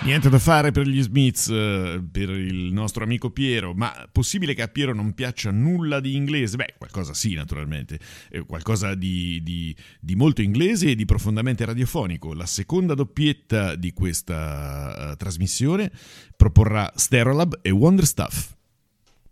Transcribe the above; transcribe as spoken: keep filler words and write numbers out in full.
Niente da fare per gli Smiths, eh, per il nostro amico Piero, ma possibile che a Piero non piaccia nulla di inglese? Beh, qualcosa sì, naturalmente, eh, qualcosa di, di, di molto inglese e di profondamente radiofonico. La seconda doppietta di questa uh, trasmissione proporrà Stereolab e Wonder Stuff.